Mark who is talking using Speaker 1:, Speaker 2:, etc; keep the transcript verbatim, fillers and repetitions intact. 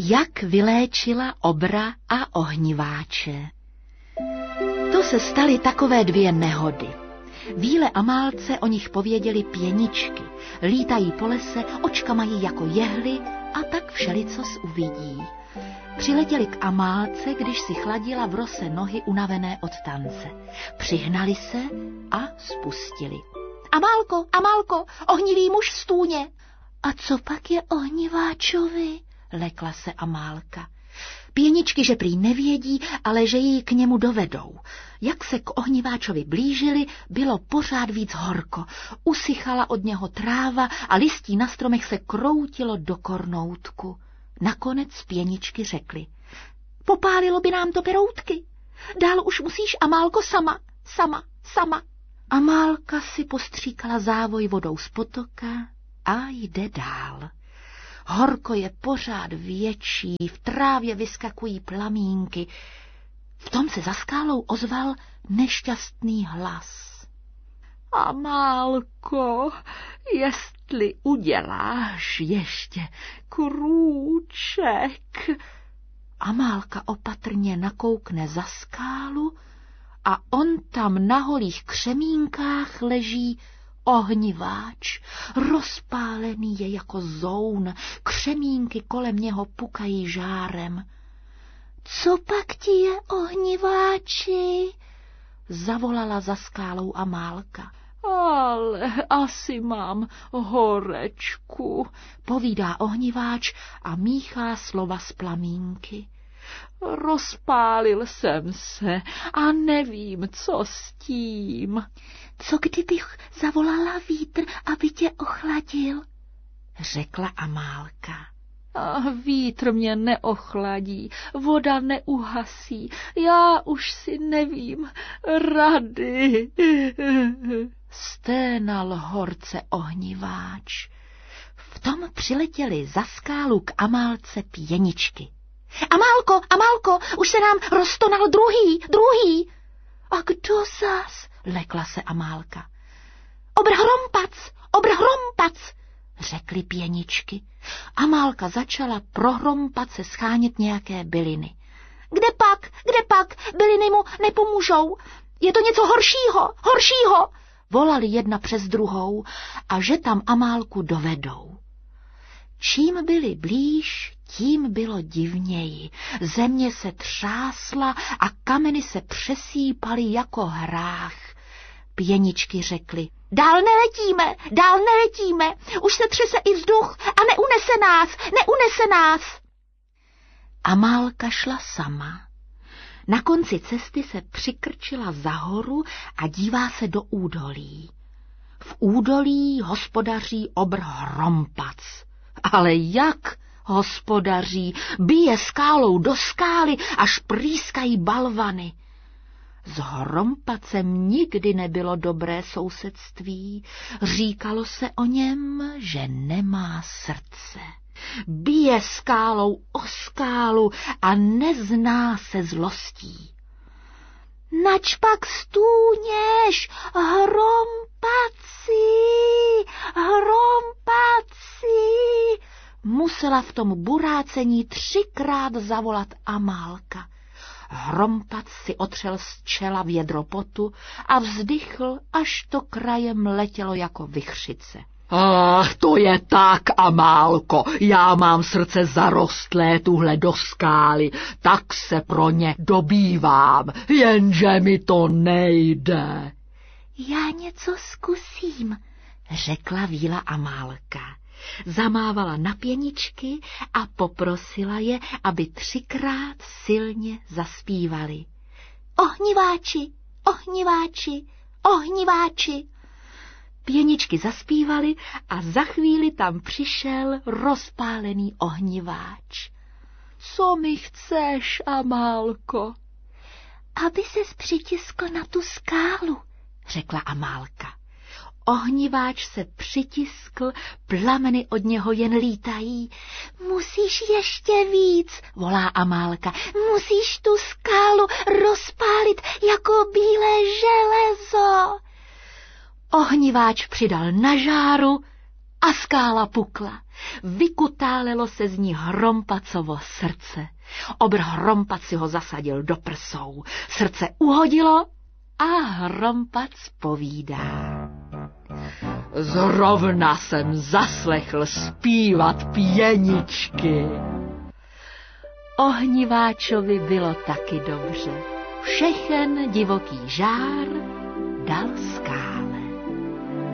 Speaker 1: Jak vyléčila obra a ohniváče. To se staly takové dvě nehody. Víle a Amálce o nich pověděli pěničky. Lítají po lese, očka mají jako jehly a tak všelicos uvidí. Přiletěli k Amálce, když si chladila v rose nohy unavené od tance. Přihnali se a spustili. Amálko, Amálko, ohnivý muž v stůně. A co pak je ohniváčovi? Lekla se Amálka. Pěničky, že prý nevědí, ale že ji k němu dovedou. Jak se k ohniváčovi blížili, bylo pořád víc horko. Usychala od něho tráva a listí na stromech se kroutilo do kornoutku. Nakonec pěničky řekly. Popálilo by nám to peroutky. Dál už musíš, Amálko, sama, sama, sama. Amálka si postříkala závoj vodou z potoka a jde dál. Horko je pořád větší, v trávě vyskakují plamínky. V tom se za skálou ozval nešťastný hlas. Amálko, jestli uděláš ještě krůček. Amálka opatrně nakoukne za skálu a on tam na holých křemínkách leží ohniváč. Rozpálený je jako zoun, křemínky kolem něho pukají žárem. Co pak ti je, ohniváči? Zavolala za skálou Amálka. Ale asi mám horečku, povídá ohniváč a míchá slova z plamínky. Rozpálil jsem se a nevím, co s tím. Co kdybych zavolala vítr, aby tě ochladil? Řekla Amálka. A vítr mě neochladí, voda neuhasí, já už si nevím rady. Sténal horce ohniváč. V tom přiletěli za skálu k Amálce pěničky. Amálko, Amálko, už se nám roztonal druhý, druhý. A kdo zas? Lekla se Amálka. Obr Hrompac, obr Hrompac, řekly pěničky. Amálka začala pro Hrompace schánět nějaké byliny. Kde pak, kde pak, byliny mu nepomůžou. Je to něco horšího, horšího, volali jedna přes druhou a že tam Amálku dovedou. Čím byli blíž, tím bylo divněji. Země se třásla a kameny se přesýpaly jako hrách. Pěničky řekly, dál neletíme, dál neletíme, už se třese i vzduch a neunese nás, neunese nás. Amálka šla sama. Na konci cesty se přikrčila za horu a dívá se do údolí. V údolí hospodaří obr Hrompac. Ale jak hospodaří, bije skálou do skály, až prýskají balvany. S Hrompacem nikdy nebylo dobré sousedství, říkalo se o něm, že nemá srdce. Bije skálou o skálu a nezná se zlostí. Nač pak stůněš, Hrompaci, Hrompaci, musela v tom burácení třikrát zavolat Amálka. Hrompac si otřel z čela vědro potu a vzdychl, až to krajem letělo jako vichřice. Ach, to je tak, Amálko, já mám srdce zarostlé tuhle do skály, tak se pro ně dobývám, jenže mi to nejde. Já něco zkusím, řekla víla Amálka. Zamávala na pěničky a poprosila je, aby třikrát silně zaspívali. Ohniváči, ohniváči, ohniváči. Pěničky zaspívali a za chvíli tam přišel rozpálený ohniváč. Co mi chceš, Amálko? Aby ses přitiskl na tu skálu, řekla Amálka. Ohniváč se přitiskl, plameny od něho jen lítají. Musíš ještě víc, volá Amálka, musíš tu skálu rozpálit jako bílé železo. Ohniváč přidal na žáru a skála pukla. Vykutálelo se z ní Hrompacovo srdce. Obr Hrompac si ho zasadil do prsou. Srdce uhodilo a Hrompac povídá. Zrovna jsem zaslechl zpívat pěničky. Ohniváčovi bylo taky dobře. Všechen divoký žár dal skále.